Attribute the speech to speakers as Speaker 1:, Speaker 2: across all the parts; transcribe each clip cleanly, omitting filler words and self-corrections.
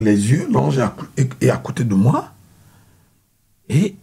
Speaker 1: les yeux, l'ange est à côté de moi, et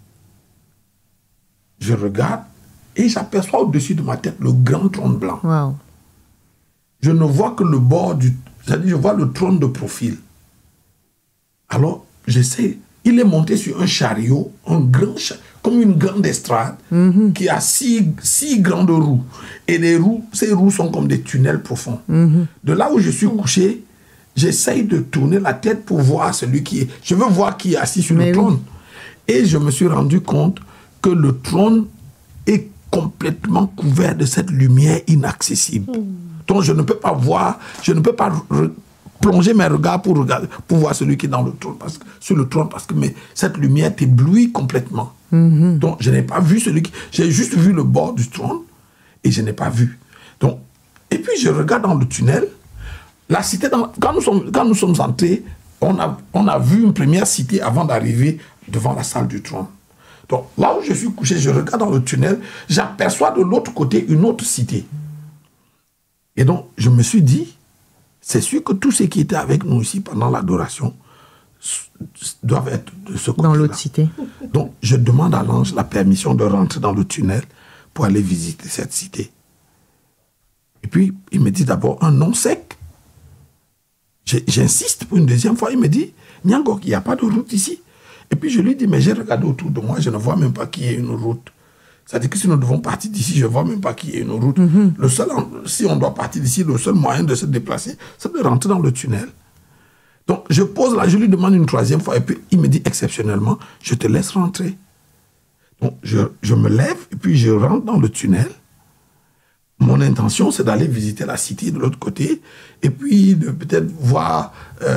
Speaker 1: je regarde, et j'aperçois au-dessus de ma tête le grand trône blanc.
Speaker 2: Wow.
Speaker 1: Je ne vois que le bord c'est-à-dire je vois le trône de profil. Alors, j'essaie, il est monté sur un chariot, comme une grande estrade, qui a six grandes roues. Et ces roues sont comme des tunnels profonds. De là où je suis couché, j'essaye de tourner la tête pour voir celui qui est... Je veux voir qui est assis sur le trône. Et je me suis rendu compte que le trône est complètement couvert de cette lumière inaccessible. Donc je ne peux pas voir, je ne peux pas plonger mes regards pour voir celui qui est dans le trône, sur le trône, parce que cette lumière t'éblouit complètement. Donc je n'ai pas vu j'ai juste vu le bord du trône et je n'ai pas vu. Donc, et puis je regarde dans le tunnel, la cité, quand nous sommes entrés, on a vu une première cité avant d'arriver devant la salle du trône. Donc là où je suis couché, je regarde dans le tunnel, j'aperçois de l'autre côté une autre cité. Et donc je me suis dit, c'est sûr que tous ceux qui étaient avec nous ici pendant l'adoration doivent être de ce côté-là.
Speaker 2: Dans l'autre cité.
Speaker 1: Donc je demande à l'ange la permission de rentrer dans le tunnel pour aller visiter cette cité. Et puis il me dit d'abord un nom sec. J'insiste pour une deuxième fois, il me dit, Nyangok, il n'y a pas de route ici. Et puis je lui dis, mais j'ai regardé autour de moi, je ne vois même pas qu'il y ait une route. C'est-à-dire que si nous devons partir d'ici, je ne vois même pas qu'il y ait une route. Si on doit partir d'ici, le seul moyen de se déplacer, c'est de rentrer dans le tunnel. Donc je pose là, je lui demande une troisième fois, et puis il me dit exceptionnellement, je te laisse rentrer. Donc je me lève, et puis je rentre dans le tunnel. Mon intention, c'est d'aller visiter la cité de l'autre côté, et puis de peut-être voir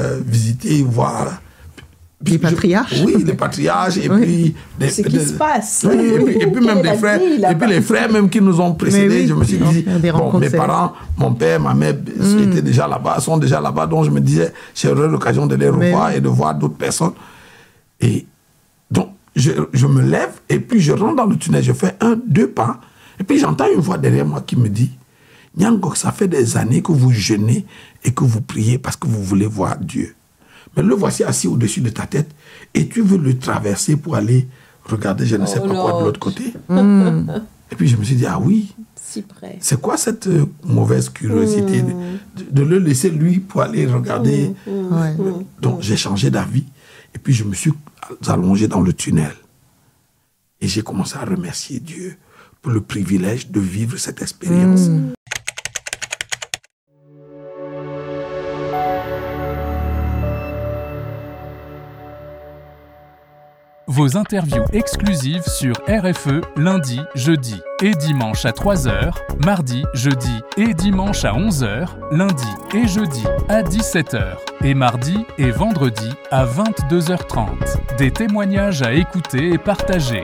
Speaker 2: les patriarches.
Speaker 1: Oui, les patriarches, et puis...
Speaker 3: Ce qui se passe.
Speaker 1: Oui, et puis même des frères, et puis les frères même qui nous ont précédés, je me suis dit, bon, mes parents, mon père, ma mère étaient déjà là-bas, sont déjà là-bas, donc je me disais, j'aurai l'occasion de les revoir et de voir d'autres personnes. Et donc, je me lève, et puis je rentre dans le tunnel, je fais 2 pas, et puis j'entends une voix derrière moi qui me dit, Nyangok, ça fait des années que vous jeûnez et que vous priez parce que vous voulez voir Dieu. Mais le voici assis au-dessus de ta tête et tu veux le traverser pour aller regarder je ne sais pas quoi de l'autre côté. Et puis je me suis dit, ah oui,
Speaker 3: si près.
Speaker 1: C'est quoi cette mauvaise curiosité de le laisser lui pour aller regarder. Donc j'ai changé d'avis et puis je me suis allongé dans le tunnel. Et j'ai commencé à remercier Dieu pour le privilège de vivre cette expérience.
Speaker 4: Vos interviews exclusives sur RFE lundi, jeudi et dimanche à 3h, mardi, jeudi et dimanche à 11h, lundi et jeudi à 17h et mardi et vendredi à 22h30. Des témoignages à écouter et partager.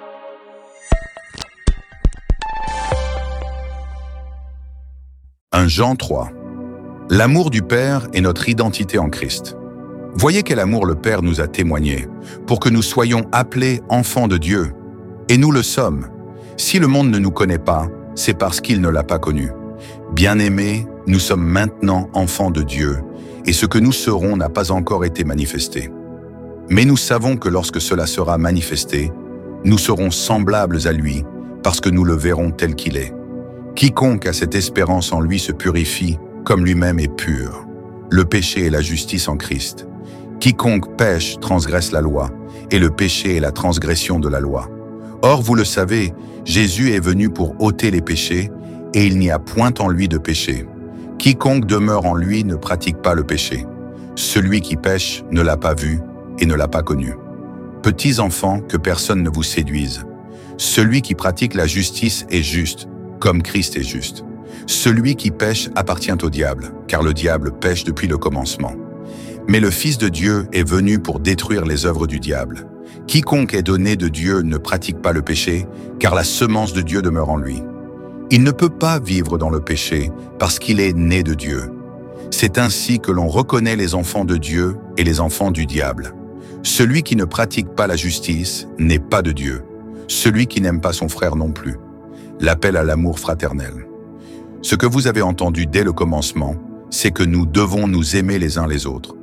Speaker 5: 1 Jean 3. L'amour du Père est notre identité en Christ. Voyez quel amour le Père nous a témoigné, pour que nous soyons appelés enfants de Dieu. Et nous le sommes. Si le monde ne nous connaît pas, c'est parce qu'il ne l'a pas connu. Bien-aimés, nous sommes maintenant enfants de Dieu, et ce que nous serons n'a pas encore été manifesté. Mais nous savons que lorsque cela sera manifesté, nous serons semblables à lui, parce que nous le verrons tel qu'il est. Quiconque a cette espérance en lui se purifie, comme lui-même est pur. Le péché est la justice en Christ. Quiconque pêche transgresse la loi, et le péché est la transgression de la loi. Or, vous le savez, Jésus est venu pour ôter les péchés, et il n'y a point en lui de péché. Quiconque demeure en lui ne pratique pas le péché. Celui qui pêche ne l'a pas vu et ne l'a pas connu. Petits enfants, que personne ne vous séduise. Celui qui pratique la justice est juste, comme Christ est juste. Celui qui pêche appartient au diable, car le diable pêche depuis le commencement. Mais le Fils de Dieu est venu pour détruire les œuvres du diable. Quiconque est donné de Dieu ne pratique pas le péché, car la semence de Dieu demeure en lui. Il ne peut pas vivre dans le péché, parce qu'il est né de Dieu. C'est ainsi que l'on reconnaît les enfants de Dieu et les enfants du diable. Celui qui ne pratique pas la justice n'est pas de Dieu. Celui qui n'aime pas son frère non plus. L'appel à l'amour fraternel. Ce que vous avez entendu dès le commencement, c'est que nous devons nous aimer les uns les autres.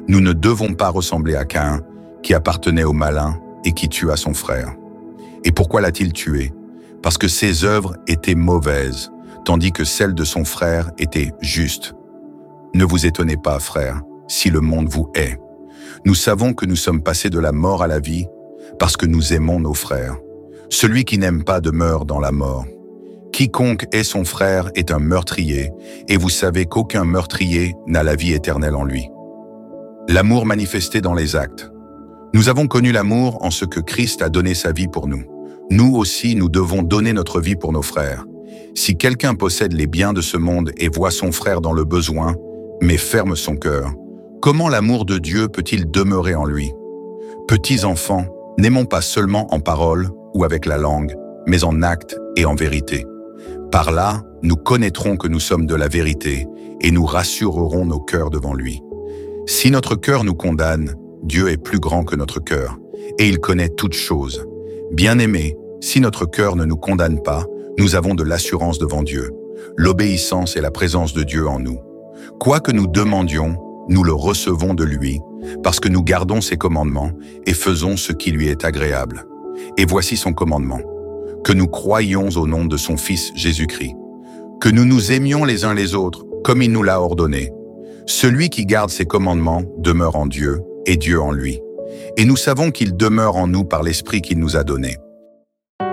Speaker 5: Nous ne devons pas ressembler à Caïn, qui appartenait au malin et qui tua son frère. Et pourquoi l'a-t-il tué? Parce que ses œuvres étaient mauvaises, tandis que celles de son frère étaient justes. Ne vous étonnez pas, frères, si le monde vous hait. Nous savons que nous sommes passés de la mort à la vie parce que nous aimons nos frères. Celui qui n'aime pas demeure dans la mort. Quiconque hait son frère est un meurtrier, et vous savez qu'aucun meurtrier n'a la vie éternelle en lui. L'amour manifesté dans les actes. Nous avons connu l'amour en ce que Christ a donné sa vie pour nous. Nous aussi, nous devons donner notre vie pour nos frères. Si quelqu'un possède les biens de ce monde et voit son frère dans le besoin, mais ferme son cœur, comment l'amour de Dieu peut-il demeurer en lui? Petits enfants, n'aimons pas seulement en parole ou avec la langue, mais en acte et en vérité. Par là, nous connaîtrons que nous sommes de la vérité et nous rassurerons nos cœurs devant lui. Si notre cœur nous condamne, Dieu est plus grand que notre cœur, et il connaît toutes choses. Bien-aimés, si notre cœur ne nous condamne pas, nous avons de l'assurance devant Dieu, l'obéissance et la présence de Dieu en nous. Quoi que nous demandions, nous le recevons de lui, parce que nous gardons ses commandements et faisons ce qui lui est agréable. Et voici son commandement, que nous croyions au nom de son Fils Jésus-Christ, que nous nous aimions les uns les autres comme il nous l'a ordonné. Celui qui garde ses commandements demeure en Dieu et Dieu en lui. Et nous savons qu'il demeure en nous par l'Esprit qu'il nous a donné.